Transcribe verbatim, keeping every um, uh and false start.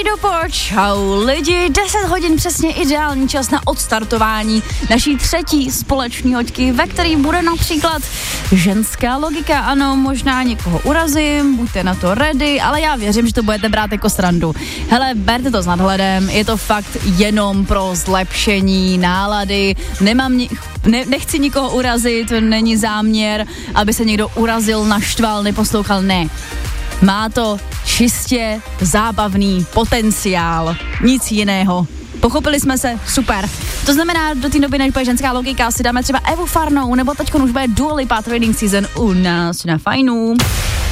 Dopo, čau lidi, deset hodin přesně ideální čas na odstartování naší třetí společné hoďky, ve který bude například ženská logika. Ano, možná někoho urazím, buďte na to ready, ale já věřím, že to budete brát jako srandu. Hele, berte to s nadhledem, je to fakt jenom pro zlepšení nálady, nemám ni- ne- nechci nikoho urazit, není záměr, aby se někdo urazil, naštval, neposlouchal, ne. Má to čistě zábavný potenciál, nic jiného. Pochopili jsme se, super. To znamená, do té doby, než bude ženská logika, si dáme třeba Evu Farnou, nebo teďko už bude Dua Lipa Trading Season u nás na Fajnu.